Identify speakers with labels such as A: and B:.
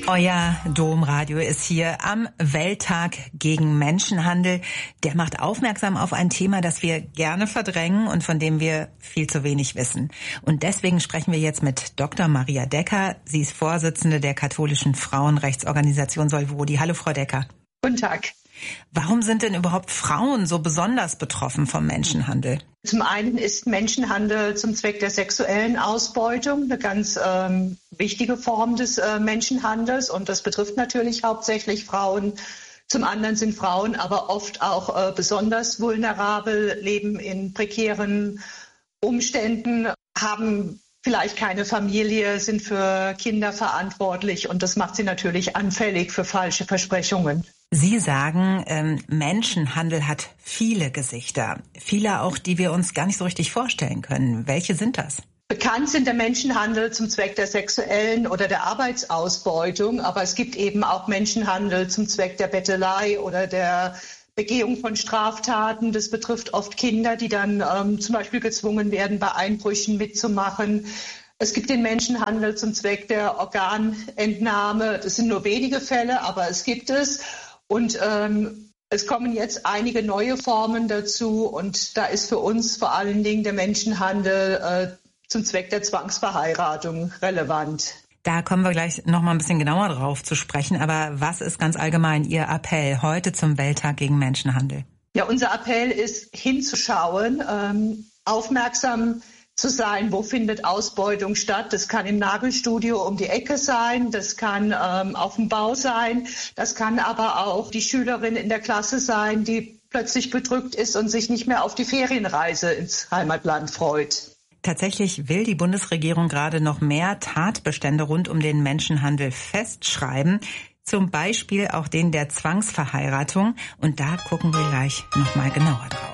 A: Euer Domradio ist hier am Welttag gegen Menschenhandel. Der macht aufmerksam auf ein Thema, das wir gerne verdrängen und von dem wir viel zu wenig wissen. Und deswegen sprechen wir jetzt mit Dr. Maria Decker. Sie ist Vorsitzende der katholischen Frauenrechtsorganisation Solvodi. Hallo, Frau Decker.
B: Guten Tag.
A: Warum sind denn überhaupt Frauen so besonders betroffen vom Menschenhandel?
B: Zum einen ist Menschenhandel zum Zweck der sexuellen Ausbeutung eine ganz wichtige Form des Menschenhandels und das betrifft natürlich hauptsächlich Frauen. Zum anderen sind Frauen aber oft auch besonders vulnerabel, leben in prekären Umständen, haben vielleicht keine Familie, sind für Kinder verantwortlich und das macht sie natürlich anfällig für falsche Versprechungen.
A: Sie sagen, Menschenhandel hat viele Gesichter, viele auch, die wir uns gar nicht so richtig vorstellen können. Welche sind das?
B: Bekannt sind der Menschenhandel zum Zweck der sexuellen oder der Arbeitsausbeutung, aber es gibt eben auch Menschenhandel zum Zweck der Bettelei oder der Begehung von Straftaten. Das betrifft oft Kinder, die dann zum Beispiel gezwungen werden, bei Einbrüchen mitzumachen. Es gibt den Menschenhandel zum Zweck der Organentnahme. Das sind nur wenige Fälle, aber es gibt es. Und es kommen jetzt einige neue Formen dazu. Und da ist für uns vor allen Dingen der Menschenhandel zum Zweck der Zwangsverheiratung relevant.
A: Da kommen wir gleich noch mal ein bisschen genauer drauf zu sprechen. Aber was ist ganz allgemein Ihr Appell heute zum Welttag gegen Menschenhandel?
B: Ja, unser Appell ist hinzuschauen, aufmerksam zu sein, wo findet Ausbeutung statt. Das kann im Nagelstudio um die Ecke sein, das kann auf dem Bau sein, das kann aber auch die Schülerin in der Klasse sein, die plötzlich bedrückt ist und sich nicht mehr auf die Ferienreise ins Heimatland freut.
A: Tatsächlich will die Bundesregierung gerade noch mehr Tatbestände rund um den Menschenhandel festschreiben, zum Beispiel auch den der Zwangsverheiratung. Und da gucken wir gleich noch mal genauer drauf.